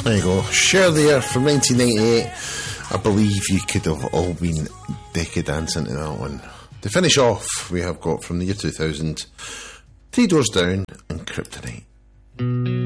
There you go. Share the Earth from 1998. I believe you could have all been decky dancing to that one. To finish off, we have got from the year 2000, Three Doors Down and Kryptonite.